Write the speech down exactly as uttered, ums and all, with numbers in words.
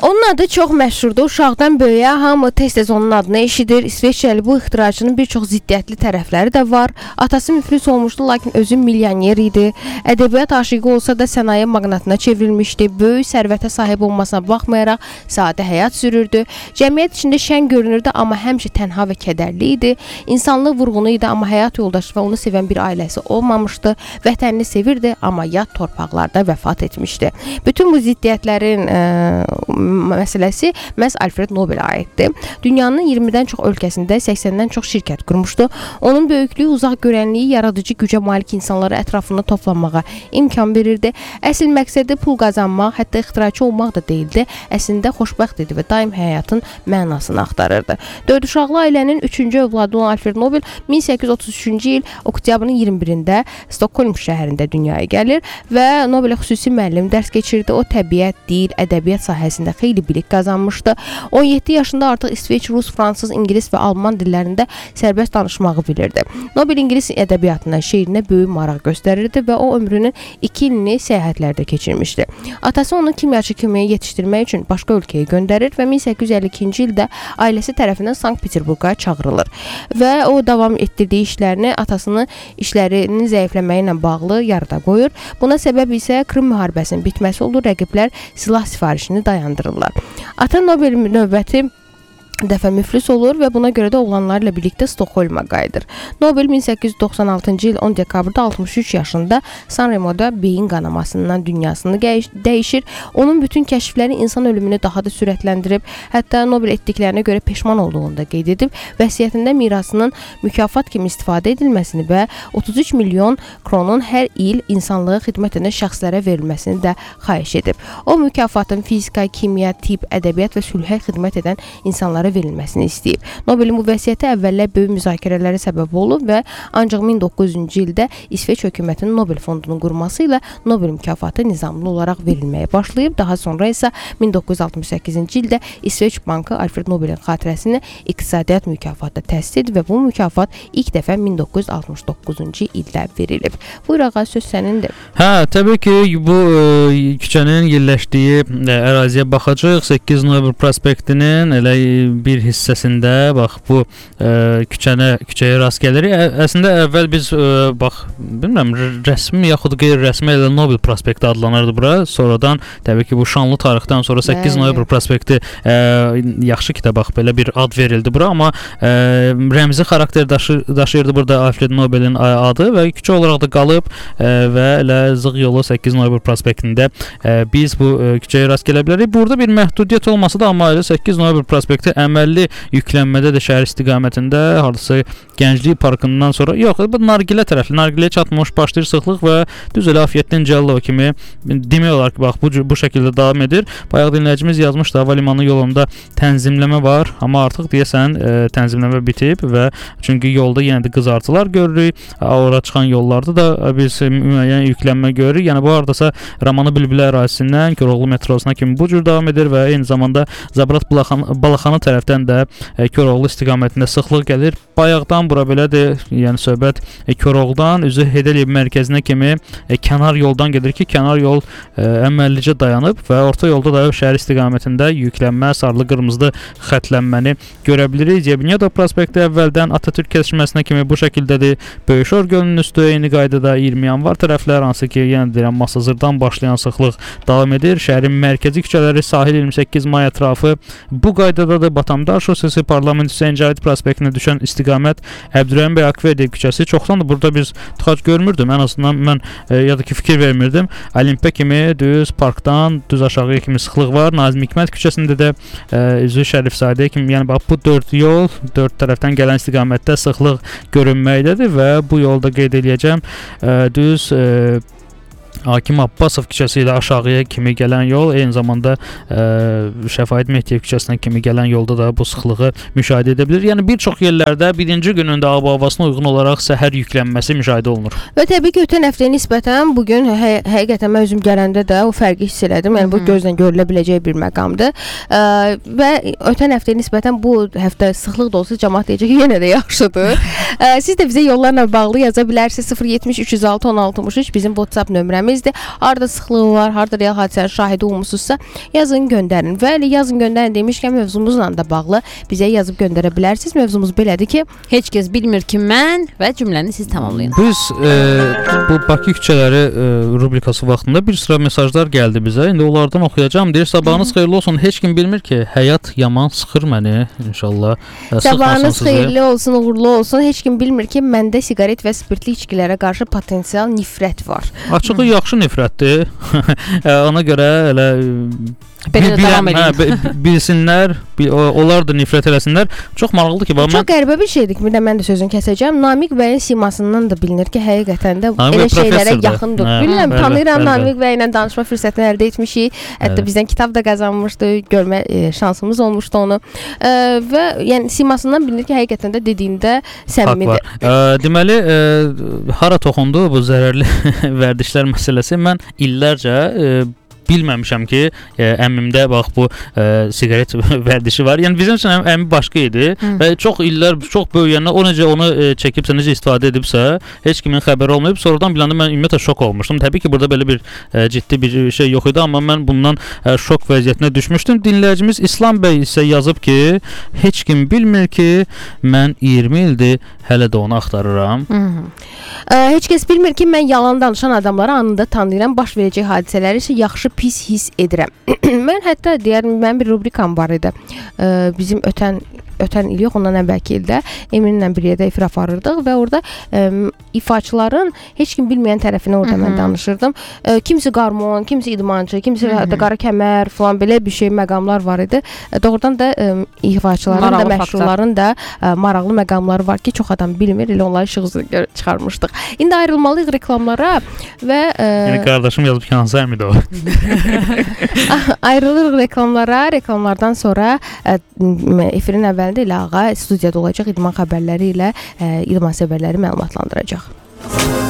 Onun adı çox məşhurdur. Uşaqdan böyüyə hamı tez-tez onun adını eşidir. İsveçrəli bu ixtiraçının bir çox ziddiyyətli tərəfləri də var. Atası müflis olmuşdu, lakin özü milyoner idi. Ədəbiyyat aşıqı olsa da sənaye maqnatına çevrilmişdi. Böyük sərvətə sahib olmasına baxmayaraq sadə həyat sürürdü. Cəmiyyət içində şən görünürdü, amma həmişə tənha və kədərli idi. İnsanlıq vurğunu idi, amma həyat yoldaşı və onu sevən bir ailəsi olmamışdı. Vətənini sevirdi, amma yad torpaqlarda vəfat etmişdi. Bütün bu ziddiyyətlərin ə, məsələsi məhz Alfred Nobelə aiddir. Dünyanın iyirmidən çox ölkəsində səksəndən çox şirkət qurmuşdu. Onun böyüklüyü, uzaq görənliyi yaradıcı gücə malik insanları ətrafında toplanmağa imkan verirdi. Əsl məqsədi pul qazanmaq, hətta ixtiraçı olmaq da deyildi. Əslində xoşbəxt idi və daim həyatın mənasını axtarırdı. Dörd uşaqlı ailənin üçüncü övladı olan Alfred Nobel min səkkiz yüz otuz üçüncü il oktyabrın iyirmi birində Stockholm şəhərində dünyaya gəlir və Nobelə xüsusi müəllim dərs keçirdi. O təbiət, dil, ədəbiyyat sahəsində xeyli bilik qazanmışdı. on yeddi yaşında artıq İsveç, Rus, Fransız, İngilis və Alman dillərində sərbəst danışmağı bilirdi. Nobel İngilis ədəbiyyatına, şeirinə böyük maraq göstərirdi və o ömrünün iki ilini səyahətlərdə keçirmişdi. Atası onu kimyaçı kimi yetişdirmək üçün başqa ölkəyə göndərir və min səkkiz yüz əlli ikinci ildə ailəsi tərəfindən Sankt-Peterburqa çağırılır və o davam etdirdiyi işlərini atasının işlərinin zəifləməyi ilə bağlı yarıda qoyur. Buna səbəb isə Krım müharibəsinin bitməsi olur, rəqiblər silah sifarişini dayandırırlar. Ata Nobel növbəti dəfə müflis olur və buna görə də oğlanlarla birlikdə Stockholm'a qayıdır. Nobel min səkkiz yüz doxsan altıncı il on dekabrda altmış üç yaşında Sanremo'da beyin qanamasından dünyasını dəyişir. Onun bütün kəşfləri insan ölümünü daha da sürətləndirib, hətta Nobel etdiklərinə görə peşman olduğunu da qeyd edib, vəsiyyətində mirasının mükafat kimi istifadə edilməsini və otuz üç milyon kronun hər il insanlığa xidmət edən şəxslərə verilməsini də xahiş edib. O mükafatın fizika, kimya, tibb, ədəbiyyat və sülhə xidmət edən insanlara verilməsini istəyib. Nobelin bu vəsiyyəti əvvəllər böyük müzakirələrə səbəb olub və ancaq min doqquz yüzüncü ildə İsveç hökumətinin Nobel fondunun qurması ilə Nobel mükafatı nizamlı olaraq verilməyə başlayıb. Daha sonra isə min doqquz yüz altmış səkkizinci ildə İsveç Bankı Alfred Nobelin xatirəsini iqtisadiyyat mükafatı təsis edib və bu mükafat ilk dəfə min doqquz yüz altmış doqquzuncu ildə verilib. Buyur ağa, söz sənindir. Hə, təbii ki, bu e, küçənin yerləşdiyi e, əraziyə baxacaq. səkkiz noyabr prospektinin elə bir hissəsində bax bu e, küçənə küçəyə rast gəlirik. Ə, əslində əvvəl biz e, bax bilmirəm rəsmi yaxud qeyri-rəsmi ilə Nobel prospekti adlanırdı bura. Sonradan təbii ki bu şanlı tarixdən sonra səkkiz noyabr prospekti e, yaxşı ki də bax belə bir ad verildi bura, amma e, rəmzi xarakter daşı, daşıyırdı burada Alfred Nobelin adı və küçə olaraq da qalıb e, və elə Zığ yolu səkkiz noyabr prospektində e, biz bu e, küçəyə rast gələ bilərik. Burada bir məhdudiyyət olmasa da, amma elə səkkiz noyabr prospekti əməlli yüklənmədə də şəhər istiqamətində hardasa Gənclik parkından sonra yox, bu Nargilə tərəfli, Nargiləyə çatmış başlayır sıxlıq və düz elə Afiyettin Cəllov kimi demək olar ki, bax bu bu şəkildə davam edir. Bayaq dinləyicimiz yazmışdı, hava limanı yolunda tənzimləmə var, amma artıq deyəsən e, tənzimləmə bitib və çünki yolda yenə də qızartılar görürük. Ora çıxan yollarda da biz müəyyən yüklənmə görürük. Yəni bu hardasa Ramanı Bülbülə ərazisindən Koroğlu metrosuna kimi bu cür davam edir və eyni zamanda Zabrat Balaxanı tərəfdən də e, Koroğlu istiqamətində sıxlıq gəlir. Bayaqdan bura belədir, yəni söhbət e, Koroğludan üzü Hedeliyev mərkəzinə kimi e, kənar yoldan gedir ki, kənar yol e, əməllicə dayanıb və orta yolda da şəhər istiqamətində yüklənmə, sarılı qırmızılı xətlənməni görə bilirik. Zebnyadov prospekti əvvəldən Atatürk kəsişməsinə kimi bu şəkildədir. Böyüşor gölünün üstü eyni qaydada iyirmi yanvar tərəflər, hansı ki, yəni deyirəm Masazırdan başlayan sıxlıq davam edir. Şəhərin mərkəzi küçələri, sahil iyirmi səkkiz may ətrafı bu qaydadadır. Batamdar şosesi, Parlament Hüseyn Cavit prospektinə düşən istiqamət Əbdürrəhim bəy Akverdiyev küçəsi. Çoxdan da burada biz tıxac görmürdüm. Ən azından mən e, ya da ki fikir vermirdim. Olimpiya kimi düz parkdan düz aşağıya kimi sıxlıq var. Nazim Hikmət küçəsində də e, üzü Şərifzadə kimi, yəni bax bu dörd yol, dörd tərəfdən gələn istiqamətdə sıxlıq görünməkdədir və bu yolda qeyd edəcəm e, düz e, Hakim Abbasov küçəsi ilə aşağıya kimi gələn yol, eyni zamanda e, Şəfaid Mehdiyev küçəsindən kimi gələn yolda da bu sıxlığı müşahidə edə bilir. Yəni bir çox yerlərdə birinci günündə hava havasına uyğun olaraq səhər yüklənməsi müşahidə olunur. Və təbii ki, ötən həftəyə nisbətən bu gün hə həqiqətən mən özüm gələndə də o fərqi hiss elədim. Yəni bu gözlə görülə biləcək bir məqamdır. E, və ötən həftəyə nisbətən bu həftə sıxlıq da olsa cəmaət deyəcək ki, yenə də yaxşıdır. e, siz də bizə yollarla bağlı yaza bilərsiniz. sıfır yetmiş üç yüz altı on altı altmış üç bizim WhatsApp nömrəmiz. fikrimizdir. Harda sıxlığı var, harda real hadisənin şahidi olmusunuzsa, yazın göndərin. Və elə yazın göndərin demişkən mövzumuzla da bağlı bizə yazıb göndərə bilərsiniz. Mövzumuz belədir ki, heç kəs bilmir ki mən və cümləni siz tamamlayın. Biz e, bu Bakı küçələri e, rubrikası vaxtında bir sıra mesajlar gəldi bizə. İndi onlardan oxuyacağam. Deyir, sabahınız xeyirli olsun. Heç kim bilmir ki, həyat yaman sıxır məni. İnşallah e, sabahınız xeyirli olsun, uğurlu olsun. Heç kim bilmir ki, məndə siqaret və spirtli içkilərə qarşı potensial nifrət var. Açığı yaxşı nifrətdir. Ona görə elə Belə davam edin. Hə, bilsinlər, onlar da nifrət eləsinlər. Çox maraqlıdır ki, çox mən... qəribə bir şeydir ki, bir də mən də sözünü kəsəcəm. Namiq bəyin simasından da bilinir ki, həqiqətən də elə şeylərə yaxındır. Hə, bilmirəm, tanıyıram, Namiq bəy ilə danışma fürsətini əldə etmişik. Hətta bizdən kitab da qazanmışdı, görmə e, şansımız olmuşdu onu. E, və yəni simasından bilinir ki, həqiqətən də dediyində səmimidir. E, deməli, e, hara toxundu bu zərərli vərdişlər məsələsi? Mən illərcə e, bilməmişəm ki, e, əmmimdə bax bu e, siqaret vərdişi var. Yəni bizim üçün əmmi başqa idi Hı. və çox illər, çox böyüyəndə o necə onu e, çəkibsə, necə istifadə edibsə, heç kimin xəbəri olmayıb. Sonradan bilanda mən ümumiyyətlə şok olmuşdum. Təbii ki, burada belə bir e, ciddi bir şey yox idi, amma mən bundan e, şok vəziyyətinə düşmüşdüm. Dinləyicimiz İslam bəy isə yazıb ki, heç kim bilmir ki, mən iyirmi ildir hələ də onu axtarıram. Hı -hı. E, heç kəs bilmir ki, mən yalan danışan adamları anında tanıyıram, baş verəcək hadisələri isə yaxşı pis hiss edirəm. Mən hətta deyərəm, mənim bir rubrikam var idi. Ee, bizim ötən ötən il yox, ondan əvvəlki ildə Eminlə bir yerdə ifra aparırdıq və orada ə, ifaçıların heç kim bilməyən tərəfini orada Hı -hı. mən danışırdım. Ə, kimisi qarmon, kimisi idmançı, kimisi hətta qara kəmər falan belə bir şey məqamlar var idi. Ə, doğrudan da ə, ifaçıların maraqlı da, məşhurların da ə, maraqlı məqamları var ki, çox adam bilmir. Elə onları işıqsız çıxarmışdıq. İndi ayrılmalıyıq reklamlara və ə, yəni qardaşım yazıb ki, hansı əmidir o? Ayrılırıq reklamlara. Reklamlardan sonra ə, efirin əvvəl elə ağa studiyada olacaq, idman xəbərləri ilə e, idman sevərləri məlumatlandıracaq.